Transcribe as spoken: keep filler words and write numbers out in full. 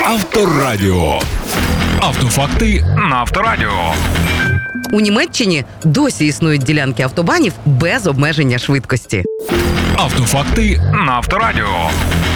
Авторадіо. Автофакти на Авторадіо. У Німеччині досі існують ділянки автобанів без обмеження швидкості. Автофакти на Авторадіо.